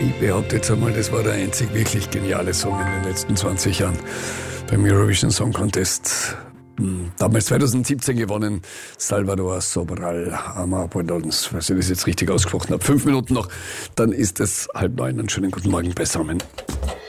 Ich behaupte jetzt einmal, das war der einzig wirklich geniale Song in den letzten 20 Jahren beim Eurovision Song Contest. Damals 2017 gewonnen, Salvador Sobral Amor-Perdons, falls ich das jetzt richtig ausgesprochen habe. 5 Minuten noch, dann ist es 8:30. Einen schönen guten Morgen beisammen.